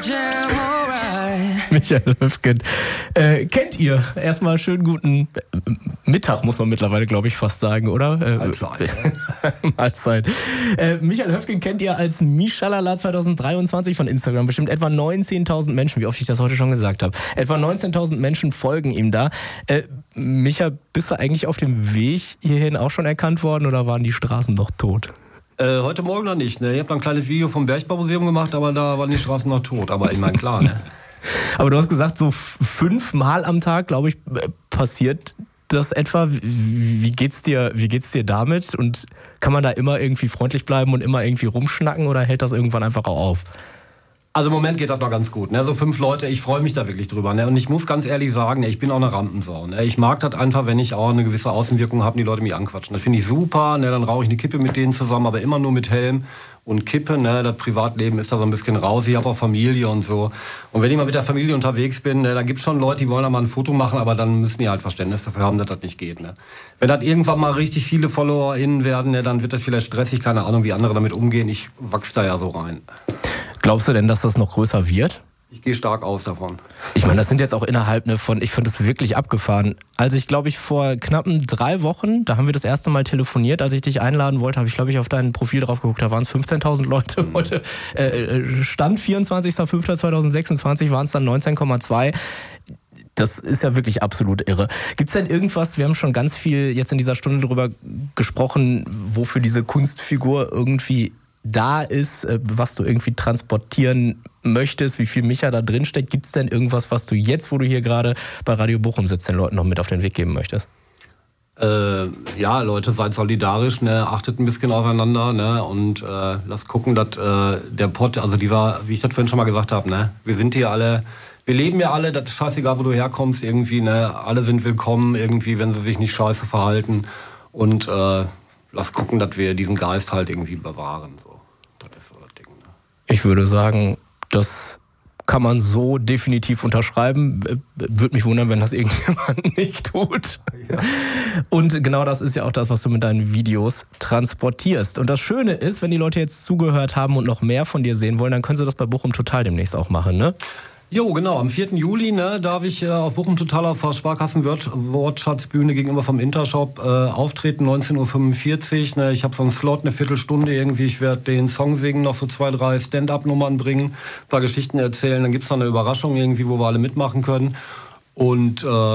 Michael Höfgen. Kennt ihr? Erstmal schönen guten Mittag, muss man mittlerweile, glaube ich, fast sagen, oder? Mahlzeit. Michael Höfgen kennt ihr als Mischalala 2023 von Instagram. Bestimmt etwa 19.000 Menschen, wie oft ich das heute schon gesagt habe. Etwa 19.000 Menschen folgen ihm da. Micha, bist du eigentlich auf dem Weg hierhin auch schon erkannt worden oder waren die Straßen noch tot? Heute Morgen noch nicht. Ne? Ich habe ein kleines Video vom Bergbaumuseum gemacht, aber da waren die Straßen noch tot. Aber ich meine, klar. Ne? Aber du hast gesagt, so 5-mal am Tag, glaube ich, passiert das etwa. Wie geht's dir damit? Und kann man da immer irgendwie freundlich bleiben und immer irgendwie rumschnacken oder hält das irgendwann einfach auch auf? Also im Moment geht das noch ganz gut. Ne? So 5 Leute, ich freue mich da wirklich drüber. Ne? Und ich muss ganz ehrlich sagen, ich bin auch eine Rampensau. Ne? Ich mag das einfach, wenn ich auch eine gewisse Außenwirkung habe und die Leute mich anquatschen. Das finde ich super. Ne? Dann rauche ich eine Kippe mit denen zusammen, aber immer nur mit Helm und Kippe. Ne? Das Privatleben ist da so ein bisschen raus. Ich habe auch Familie und so. Und wenn ich mal mit der Familie unterwegs bin, ne, da gibt es schon Leute, die wollen da mal ein Foto machen, aber dann müssen die halt Verständnis dafür haben, dass das nicht geht. Ne? Wenn das irgendwann mal richtig viele FollowerInnen werden, ne, dann wird das vielleicht stressig. Keine Ahnung, wie andere damit umgehen. Ich wachse da ja so rein. Glaubst du denn, dass das noch größer wird? Ich gehe stark aus davon. Ich meine, das sind jetzt auch innerhalb von, ich finde das wirklich abgefahren. Als ich, glaube ich, vor knappen 3 Wochen, da haben wir das erste Mal telefoniert, als ich dich einladen wollte, habe ich, glaube ich, auf dein Profil drauf geguckt, da waren es 15.000 Leute. Heute Stand 24.05.2026 waren es dann 19,2. Das ist ja wirklich absolut irre. Gibt es denn irgendwas, wir haben schon ganz viel jetzt in dieser Stunde drüber gesprochen, wofür diese Kunstfigur irgendwie da ist, was du irgendwie transportieren möchtest, wie viel Micha da drin steckt. Gibt es denn irgendwas, was du jetzt, wo du hier gerade bei Radio Bochum sitzt, den Leuten noch mit auf den Weg geben möchtest? Ja, Leute, seid solidarisch, ne? Achtet ein bisschen aufeinander, ne? Und lasst gucken, dass der Pott, also dieser, wie ich das vorhin schon mal gesagt habe, ne? Wir sind hier alle, wir leben ja alle, das ist scheißegal, wo du herkommst, irgendwie, ne? Alle sind willkommen, irgendwie, wenn sie sich nicht scheiße verhalten. Und lasst gucken, dass wir diesen Geist halt irgendwie bewahren. So. Das ist so das Ding. Ne? Ich würde sagen, das kann man so definitiv unterschreiben. Würde mich wundern, wenn das irgendjemand nicht tut. Ja. Und genau das ist ja auch das, was du mit deinen Videos transportierst. Und das Schöne ist, wenn die Leute jetzt zugehört haben und noch mehr von dir sehen wollen, dann können sie das bei Bochum Total demnächst auch machen, ne? Jo, genau. Am 4. Juli darf ich auf Bochum Total auf der Sparkassen-Wortschatzbühne gegenüber vom Intershop auftreten, 19.45 Uhr. Ne? Ich habe so einen Slot, eine Viertelstunde irgendwie. Ich werde den Song singen, noch so 2, 3 Stand-up-Nummern bringen, ein paar Geschichten erzählen. Dann gibt's noch eine Überraschung irgendwie, wo wir alle mitmachen können. Und